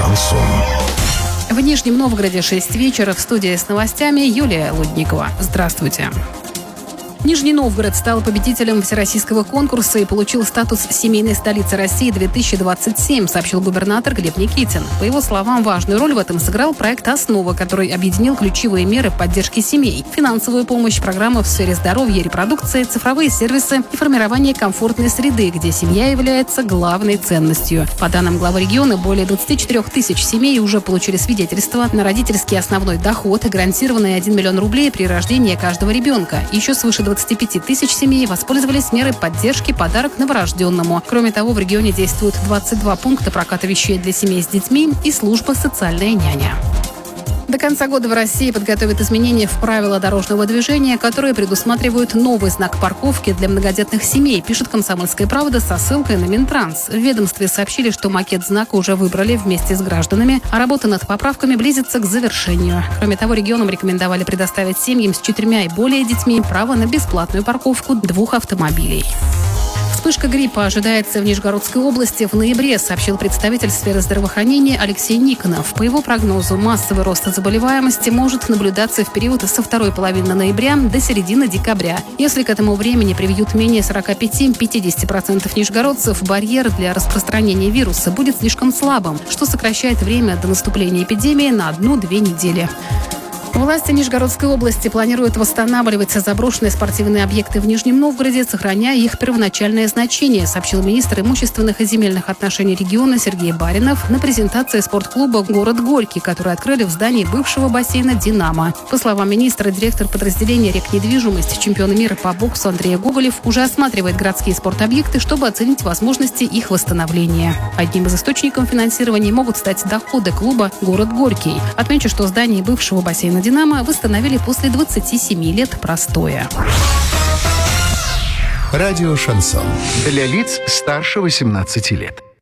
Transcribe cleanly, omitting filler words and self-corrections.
Шансон. В Нижнем Новгороде 6 вечера. В студии с новостями Юлия Лудникова. Здравствуйте. Нижний Новгород стал победителем всероссийского конкурса и получил статус семейной столицы России 2027, сообщил губернатор Глеб Никитин. По его словам, важную роль в этом сыграл проект «Основа», который объединил ключевые меры поддержки семей: финансовую помощь, программы в сфере здоровья и репродукции, цифровые сервисы и формирование комфортной среды, где семья является главной ценностью. По данным главы региона, более 24 тысяч семей уже получили свидетельство на родительский основной доход и гарантированные 1 миллион рублей при рождении каждого ребенка. Еще свыше 25 тысяч семей воспользовались мерой поддержки «Подарок новорожденному». Кроме того, в регионе действуют 22 пункта проката вещей для семей с детьми и служба «Социальная няня». До конца года в России подготовят изменения в правила дорожного движения, которые предусматривают новый знак парковки для многодетных семей, пишет «Комсомольская правда» со ссылкой на Минтранс. В ведомстве сообщили, что макет знака уже выбрали вместе с гражданами, а работа над поправками близится к завершению. Кроме того, регионам рекомендовали предоставить семьям с 4 и более детьми право на бесплатную парковку 2 автомобилей. Вспышка гриппа ожидается в Нижегородской области в ноябре, сообщил представитель сферы здравоохранения Алексей Никонов. По его прогнозу, массовый рост заболеваемости может наблюдаться в период со второй половины ноября до середины декабря. Если к этому времени привьют менее 45-50% нижегородцев, барьер для распространения вируса будет слишком слабым, что сокращает время до наступления эпидемии на 1-2 недели. Власти Нижегородской области планируют восстанавливать заброшенные спортивные объекты в Нижнем Новгороде, сохраняя их первоначальное значение, сообщил министр имущественных и земельных отношений региона Сергей Баринов на презентации спортклуба «Город Горький», который открыли в здании бывшего бассейна «Динамо». По словам министра, директор подразделения «Рекнедвижимость», чемпион мира по боксу Андрей Гоголев уже осматривает городские спортобъекты, чтобы оценить возможности их восстановления. Одним из источников финансирования могут стать доходы клуба «Город Горький». Отмечу, что здание бывшего бассейна «Динамо» восстановили после 27 лет простоя. Радио «Шансон». Для лиц старше 18 лет.